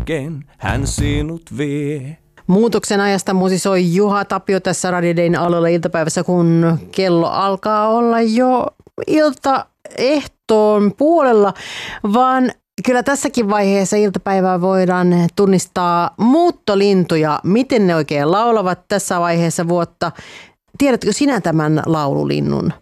ken hän sinut vie. Muutoksen ajasta musisoi Juha Tapio tässä Radio Dayn alueella iltapäivässä, kun kello alkaa olla jo iltaehtoon puolella, vaan kyllä tässäkin vaiheessa iltapäivää voidaan tunnistaa muuttolintuja, miten ne oikein laulavat tässä vaiheessa vuotta. Tiedätkö sinä tämän laululinnun?